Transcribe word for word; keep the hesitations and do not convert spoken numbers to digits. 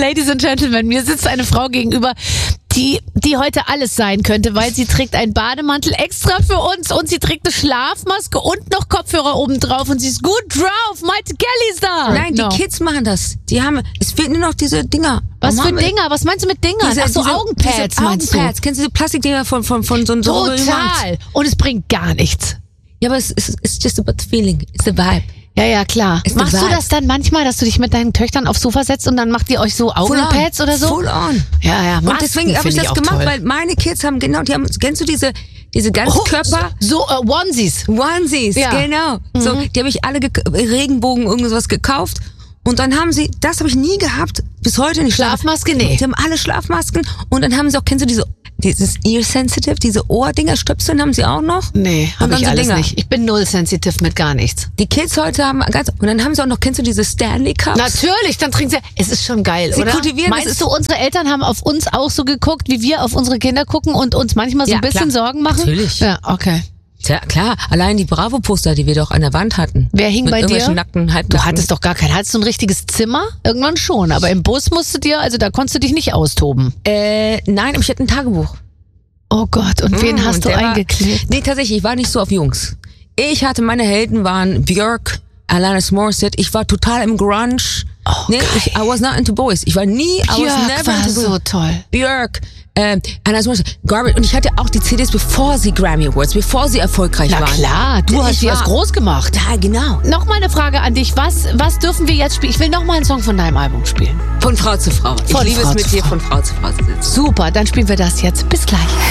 Ladies and Gentlemen, mir sitzt eine Frau gegenüber, die, die heute alles sein könnte, weil sie trägt einen Bademantel extra für uns und sie trägt eine Schlafmaske und noch Kopfhörer oben drauf und sie ist gut drauf. Maite Kelly ist da. Nein, die no. Kids machen das. Die haben, es fehlen nur noch diese Dinger. Was Warum für haben wir- Dinger? Was meinst du mit Dingern? Diese, Ach so, diese, Augenpads diese meinst Augenpads. Kennst du diese Plastikdinger von, von, von so einem du? Total. Und es bringt gar nichts. Ja, aber es ist it's just about the feeling. It's the vibe. Ja, ja, klar. Ist Machst eine du Vibe. das dann manchmal, dass du dich mit deinen Töchtern aufs Sofa setzt und dann macht ihr euch so Full Augenpads on. oder so? Full on. Ja, ja. Und deswegen habe ich das gemacht, weil meine Kids haben genau, die haben, kennst du diese, diese ganzen oh, Körper? So, äh, Onesies. Onesies, Ja. genau. So, die habe ich alle ge- Regenbogen irgendwas gekauft. Und dann haben sie, das habe ich nie gehabt, bis heute nicht. Schlafmaske, nee. Die haben alle Schlafmasken und dann haben sie auch, kennst du diese, dieses Ear Sensitive, diese Ohrdinger, Stöpseln haben sie auch noch? Nee, Und habe dann ich so alles Dinger. nicht. Ich bin null sensitiv mit gar nichts. Die Kids heute haben ganz, und dann haben sie auch noch, kennst du diese Stanley Cups? Natürlich, dann trinken sie. Es ist schon geil, Sie oder? kultivieren, das Meinst ist- du, unsere Eltern haben auf uns auch so geguckt, wie wir auf unsere Kinder gucken und uns manchmal so Ja, ein bisschen klar. Sorgen machen? Natürlich. Ja, okay. Tja, klar, allein die Bravo-Poster, die wir doch an der Wand hatten. Wer hing mit bei dir? irgendwelchen Nackten, halbnackten. Du hattest doch gar kein. Hattest du ein richtiges Zimmer? Irgendwann schon, aber im Bus musst du dir, also da konntest du dich nicht austoben. Äh, nein, aber ich hatte ein Tagebuch. Oh Gott, und wen Mm, hast und du der war- eingeklebt? Nee, tatsächlich, ich war nicht so auf Jungs. Ich hatte, meine Helden waren Björk, Alanis Morissette, ich war total im Grunge. Oh, nee, geil. ich, I was not into boys. Ich war nie, I was Björk never war into so boys. toll. Björk, ähm, Alanis Morissette, Garbage. Und ich hatte auch die C Ds, bevor sie Grammy Awards, bevor sie erfolgreich Na waren. klar, du Ich hast sie war- erst groß gemacht. Ja, genau. Nochmal eine Frage an dich. Was, was dürfen wir jetzt spielen? Ich will nochmal einen Song von deinem Album spielen. Von Frau zu Frau. Ich Von liebe Frau es mit zu dir Frau. von Frau zu Frau zu sitzen. Super, dann spielen wir das jetzt. Bis gleich.